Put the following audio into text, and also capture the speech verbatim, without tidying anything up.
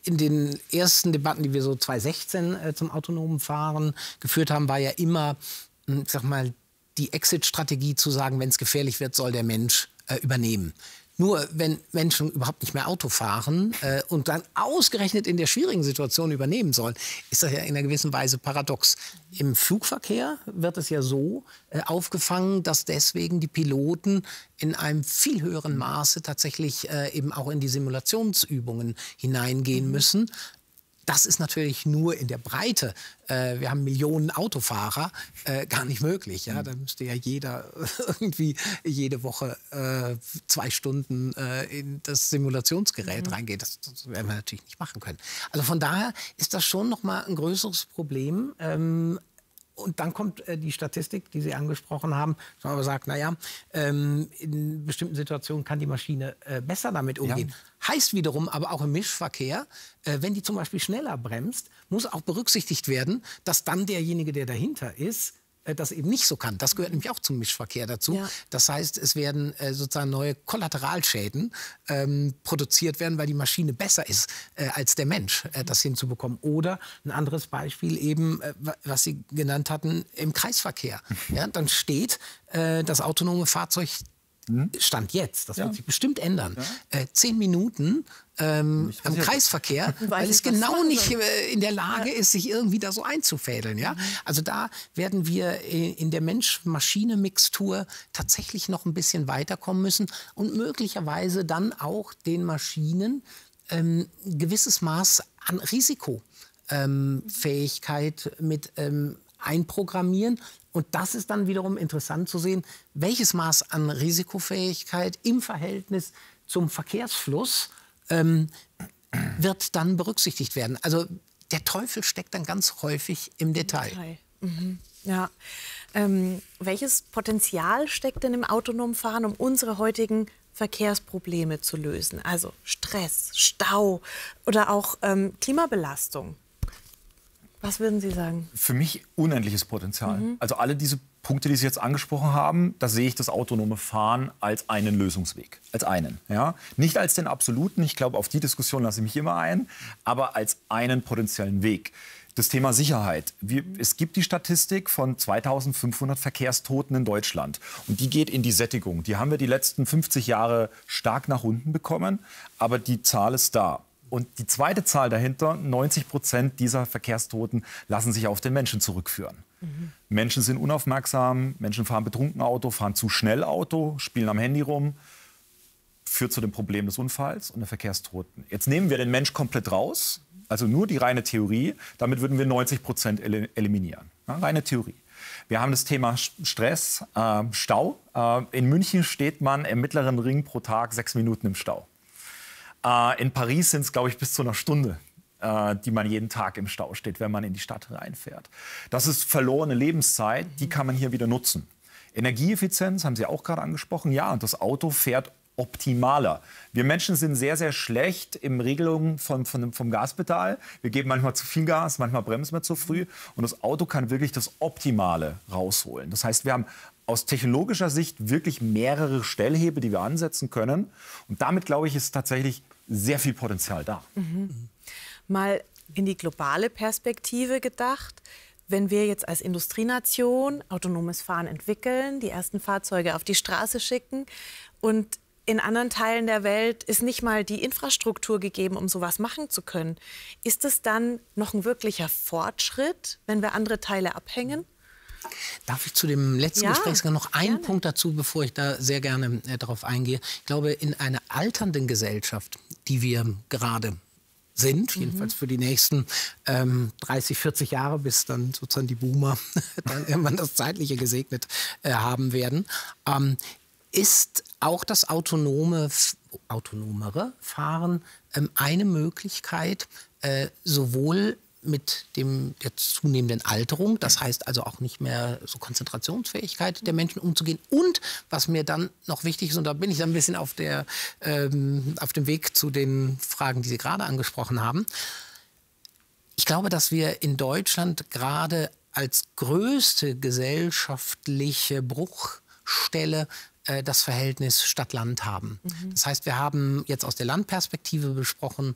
in den ersten Debatten, die wir so zweitausendsechzehn äh, zum autonomen Fahren geführt haben, war ja immer, ich sag mal, die Exit-Strategie zu sagen, wenn es gefährlich wird, soll der Mensch äh, übernehmen. Nur wenn Menschen überhaupt nicht mehr Auto fahren äh, und dann ausgerechnet in der schwierigen Situation übernehmen sollen, ist das ja in einer gewissen Weise paradox. Im Flugverkehr wird es ja so äh, aufgefangen, dass deswegen die Piloten in einem viel höheren Maße tatsächlich äh, eben auch in die Simulationsübungen hineingehen müssen. Das ist natürlich nur in der Breite, äh, wir haben Millionen Autofahrer, äh, gar nicht möglich. Ja? Da müsste ja jeder irgendwie jede Woche äh, zwei Stunden äh, in das Simulationsgerät mhm. reingehen. Das, das werden wir natürlich nicht machen können. Also von daher ist das schon noch mal ein größeres Problem. Ähm, Und dann kommt äh, die Statistik, die Sie angesprochen haben, dass man aber sagt, naja, ähm, in bestimmten Situationen kann die Maschine äh, besser damit umgehen. Ja. Heißt wiederum aber auch im Mischverkehr, äh, wenn die zum Beispiel schneller bremst, muss auch berücksichtigt werden, dass dann derjenige, der dahinter ist, das eben nicht so kann. Das gehört nämlich auch zum Mischverkehr dazu. Ja. Das heißt, es werden äh, sozusagen neue Kollateralschäden ähm, produziert werden, weil die Maschine besser ist äh, als der Mensch, äh, das hinzubekommen. Oder ein anderes Beispiel eben, äh, was Sie genannt hatten, im Kreisverkehr. Ja, dann steht äh, das autonome Fahrzeug, Stand jetzt, das ja. wird sich bestimmt ändern, ja. äh, zehn Minuten ähm, am Kreisverkehr, weil es genau nicht äh, in der Lage ja. ist, sich irgendwie da so einzufädeln. Ja? Mhm. Also da werden wir in der Mensch-Maschine-Mixtur tatsächlich noch ein bisschen weiterkommen müssen und möglicherweise dann auch den Maschinen ähm, ein gewisses Maß an Risikofähigkeit ähm, mit ähm, einprogrammieren. Und das ist dann wiederum interessant zu sehen, welches Maß an Risikofähigkeit im Verhältnis zum Verkehrsfluss ähm, wird dann berücksichtigt werden. Also der Teufel steckt dann ganz häufig im Detail. Detail. Mhm. Ja. Ähm, welches Potenzial steckt denn im autonomen Fahren, um unsere heutigen Verkehrsprobleme zu lösen? Also Stress, Stau oder auch ähm, Klimabelastung. Was würden Sie sagen? Für mich unendliches Potenzial. Mhm. Also alle diese Punkte, die Sie jetzt angesprochen haben, da sehe ich das autonome Fahren als einen Lösungsweg. Als einen. Ja? Nicht als den absoluten, ich glaube, auf die Diskussion lasse ich mich immer ein, aber als einen potenziellen Weg. Das Thema Sicherheit. Wir, es gibt die Statistik von zweitausendfünfhundert Verkehrstoten in Deutschland. Und die geht in die Sättigung. Die haben wir die letzten fünfzig Jahre stark nach unten bekommen, aber die Zahl ist da. Und die zweite Zahl dahinter, neunzig Prozent dieser Verkehrstoten lassen sich auf den Menschen zurückführen. Mhm. Menschen sind unaufmerksam, Menschen fahren betrunken Auto, fahren zu schnell Auto, spielen am Handy rum, führt zu dem Problem des Unfalls und der Verkehrstoten. Jetzt nehmen wir den Mensch komplett raus, also nur die reine Theorie, damit würden wir neunzig Prozent eliminieren. Ja, reine Theorie. Wir haben das Thema Stress, äh, Stau. Äh, in München steht man im mittleren Ring pro Tag sechs Minuten im Stau. In Paris sind es, glaube ich, bis zu einer Stunde, äh, die man jeden Tag im Stau steht, wenn man in die Stadt reinfährt. Das ist verlorene Lebenszeit, die kann man hier wieder nutzen. Energieeffizienz haben Sie auch gerade angesprochen. Ja, und das Auto fährt optimaler. Wir Menschen sind sehr, sehr schlecht in Regelung von, von, vom Gaspedal. Wir geben manchmal zu viel Gas, manchmal bremsen wir zu früh. Und das Auto kann wirklich das Optimale rausholen. Das heißt, wir haben aus technologischer Sicht wirklich mehrere Stellhebel, die wir ansetzen können. Und damit, glaube ich, ist tatsächlich sehr viel Potenzial da. Mhm. Mal in die globale Perspektive gedacht. Wenn wir jetzt als Industrienation autonomes Fahren entwickeln, die ersten Fahrzeuge auf die Straße schicken und in anderen Teilen der Welt ist nicht mal die Infrastruktur gegeben, um sowas machen zu können. Ist es dann noch ein wirklicher Fortschritt, wenn wir andere Teile abhängen? Darf ich zu dem letzten ja, Gespräch noch einen gerne. Punkt dazu, bevor ich da sehr gerne äh, darauf eingehe? Ich glaube, in einer alternden Gesellschaft, die wir gerade sind, mhm. jedenfalls für die nächsten ähm, dreißig, vierzig Jahre, bis dann sozusagen die Boomer dann irgendwann das Zeitliche gesegnet äh, haben werden, ähm, ist auch das autonome, autonomere Fahren ähm, eine Möglichkeit, äh, sowohl mit dem, der zunehmenden Alterung, das heißt also auch nicht mehr so Konzentrationsfähigkeit der Menschen umzugehen. Und was mir dann noch wichtig ist, und da bin ich dann ein bisschen auf, der, ähm, auf dem Weg zu den Fragen, die Sie gerade angesprochen haben. Ich glaube, dass wir in Deutschland gerade als größte gesellschaftliche Bruchstelle das Verhältnis Stadt-Land haben. Mhm. Das heißt, wir haben jetzt aus der Landperspektive besprochen,